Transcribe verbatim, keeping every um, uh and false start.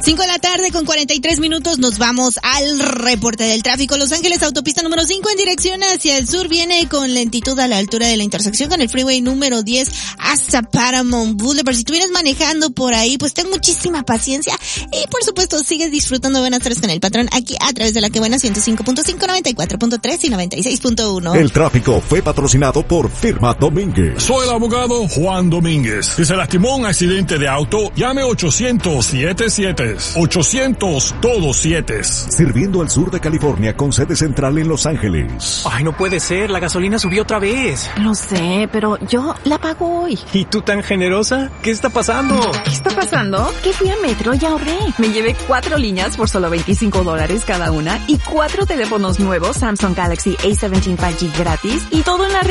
cinco de la tarde con cuarenta y tres minutos, nos vamos al reporte del tráfico. Los Ángeles, autopista número cinco en dirección hacia el sur, viene con lentitud a la altura de la intersección con el freeway número diez hasta Paramount Boulevard. Si tú vienes manejando por ahí, pues ten muchísima paciencia y por supuesto sigues disfrutando de Buenas tardes con el patrón aquí a través de la que buena ciento cinco punto cinco, noventa y cuatro punto tres y noventa y seis punto uno. El tráfico fue patrocinado por Firma Domínguez. Soy el abogado Juan Domínguez. Si se lastimó en un accidente de auto, llame ochocientos siete siete. ochocientos todos siete. Sirviendo al sur de California con sede central en Los Ángeles. Ay, no puede ser, la gasolina subió otra vez. Lo sé, pero yo la pago hoy. ¿Y tú tan generosa? ¿Qué está pasando? ¿Qué está pasando? Que fui a Metro y ahorré. Me llevé cuatro líneas por solo veinticinco dólares cada una y cuatro teléfonos nuevos Samsung Galaxy A diecisiete cinco G gratis y todo en la